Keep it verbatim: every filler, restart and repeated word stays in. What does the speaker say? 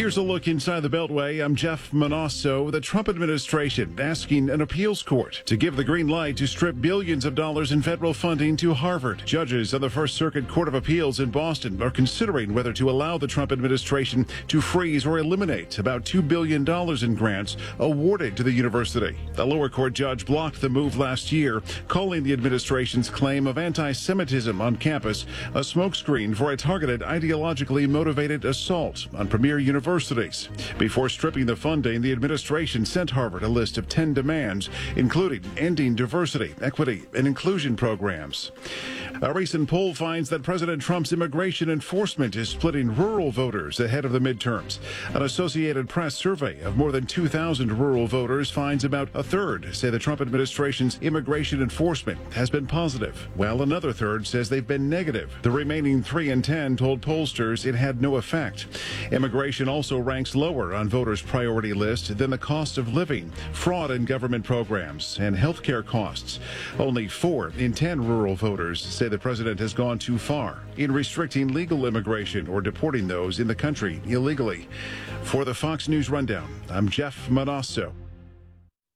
Here's a look inside the Beltway. I'm Jeff Manasso. The Trump administration asking an appeals court to give the green light to strip billions of dollars in federal funding to Harvard. Judges on the First Circuit Court of Appeals in Boston are considering whether to allow the Trump administration to freeze or eliminate about two billion dollars in grants awarded to the university. The lower court judge blocked the move last year, calling the administration's claim of anti-Semitism on campus a smokescreen for a targeted, ideologically motivated assault on premier universities. Universities. Before stripping the funding, the administration sent Harvard a list of ten demands, including ending diversity, equity, and inclusion programs. A recent poll finds that President Trump's immigration enforcement is splitting rural voters ahead of the midterms. An Associated Press survey of more than two thousand rural voters finds about a third say the Trump administration's immigration enforcement has been positive, while another third says they've been negative. The remaining three in ten told pollsters it had no effect. Immigration also ranks lower on voters' priority list than the cost of living, fraud in government programs, and health care costs. Only four in ten rural voters say the president has gone too far in restricting legal immigration or deporting those in the country illegally. For the Fox News Rundown, I'm Jeff Manasso.